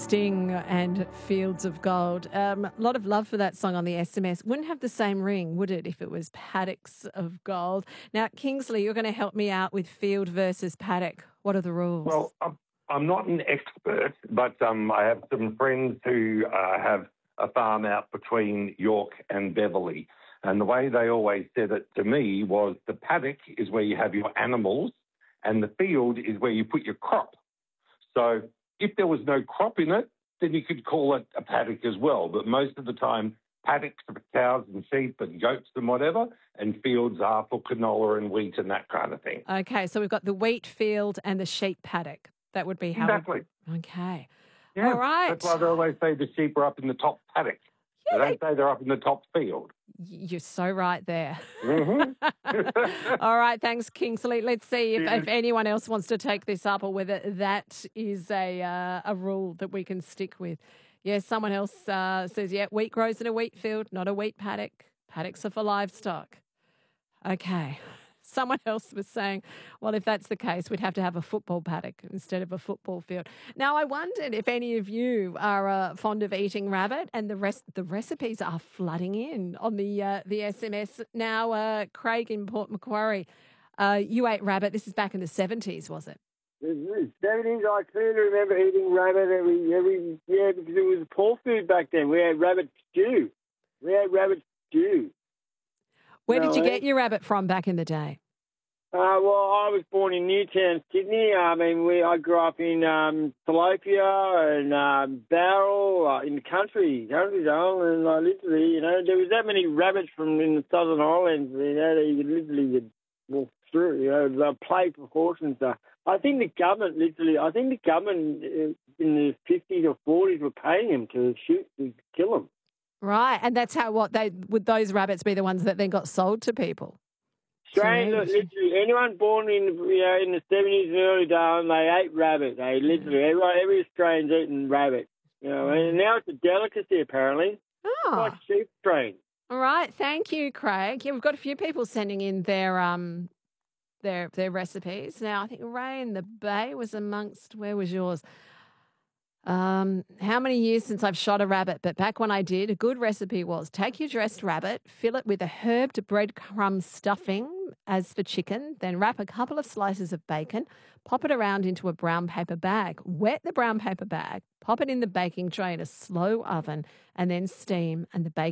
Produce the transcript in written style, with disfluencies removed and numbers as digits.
Sting and Fields of Gold. A lot of love for that song on the SMS. Wouldn't have the same ring, would it, if it was Paddocks of Gold? Now, Kingsley, you're going to help me out with field versus paddock. What are the rules? Well, I'm not an expert, but I have some friends who have a farm out between York and Beverley. And the way they always said it to me was the paddock is where you have your animals and the field is where you put your crop. So if there was no crop in it, then you could call it a paddock as well. But most of the time, paddocks are for cows and sheep and goats and whatever, and fields are for canola and wheat and that kind of thing. Okay, so we've got the wheat field and the sheep paddock. That would be how. Exactly. Okay. Yeah, all right. That's why they always say the sheep are up in the top paddock. Yeah, they don't say they're up in the top field. You're so right there. Mm-hmm. All right, thanks, Kingsley. Let's see if anyone else wants to take this up or whether that is a rule that we can stick with. Yes, someone else says, wheat grows in a wheat field, not a wheat paddock. Paddocks are for livestock. Okay. Someone else was saying, well, if that's the case, we'd have to have a football paddock instead of a football field. Now, I wondered if any of you are fond of eating rabbit, and the recipes are flooding in on the SMS. Now, Craig in Port Macquarie, you ate rabbit. This is back in the 70s, was it? The 70s, I clearly remember eating rabbit because it was poor food back then. We had rabbit stew. Where did you get your rabbit from back in the day? Well, I was born in Newtown, Sydney. I grew up in Tilapia and Barrel in the country zone, and literally, there was that many rabbits from in the Southern Islands, that you could literally walk through, the play proportions. I think the government in the 50s or 40s were paying them to kill them. Right, and that's how would those rabbits be the ones that then got sold to people? Strange, literally, anyone born in the 70s and early days, they ate rabbit. They literally, every Australian's eating rabbit. And now it's a delicacy apparently. Oh. Like sheep strain. All right, thank you, Craig. Yeah, we've got a few people sending in their recipes. Now, I think Ray in the Bay was amongst. Where was yours? How many years since I've shot a rabbit? But back when I did, a good recipe was take your dressed rabbit, fill it with a herbed breadcrumb stuffing as for chicken, then wrap a couple of slices of bacon, pop it around into a brown paper bag, wet the brown paper bag, pop it in the baking tray in a slow oven, and then steam, and the bacon